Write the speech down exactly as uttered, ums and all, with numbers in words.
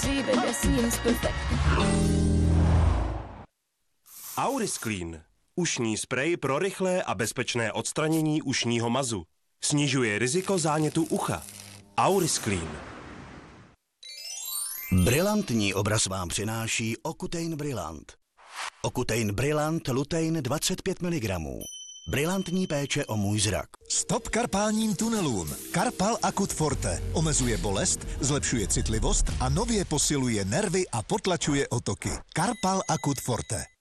Schiebe des Lebens perfekt. Aurisclean. Ušní sprej pro rychlé a bezpečné odstranění ušního mazu. Snižuje riziko zánětu ucha. Aurisclean. Brilantní obraz vám přináší Ocutein Brillant. Ocutein Brillant Lutein dvacet pět miligramů. Brilantní péče o můj zrak. Stop karpálním tunelům. Karpal Akut Forte omezuje bolest, zlepšuje citlivost a nově posiluje nervy a potlačuje otoky. Karpal Akut Forte.